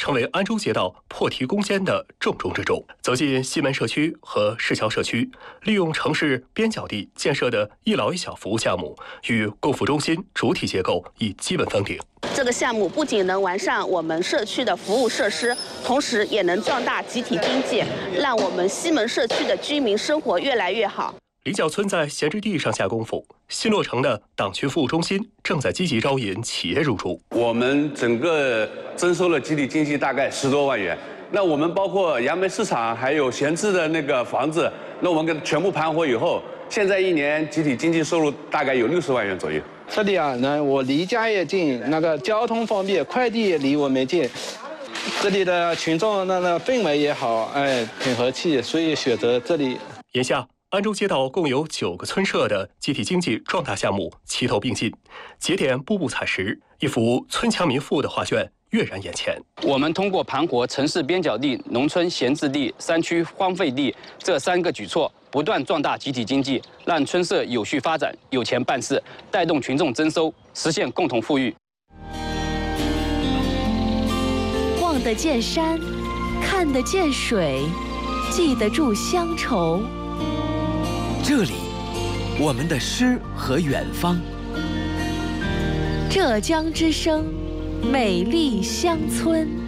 成为安州街道破题攻坚的重中之重。走进西门社区和市桥社区，利用城市边角地建设的一老一小服务项目与共付中心主体结构已基本封顶。 这个项目不仅能完善我们社区的服务设施，同时也能壮大集体经济，让我们西门社区的居民生活越来越好。 李角村在闲置地上下功夫，新落成的党区服务中心正在积极招引企业入驻。 我们整个征收了集体经济大概10多万元，那我们包括杨梅市场还有闲置的那个房子，那我们给全部盘活以后，现在一年集体经济收入大概有60万元左右。 这里啊，我离家也近，那个交通方便，快递也离我们近。这里的群众那氛围也好，挺和气，所以选择这里。 眼下，安州街道共有9个村社的集体经济壮大项目齐头并进，节点步步踩实，一幅村强民富的画卷跃然眼前。 我们通过盘活城市边角地、农村闲置地、山区荒废地这3个举措，不断壮大集体经济，让村社有序发展、有钱办事，带动群众增收，实现共同富裕。 望得见山，看得见水，记得住乡愁。 这里，我们的诗和远方。 浙江之声，美丽乡村。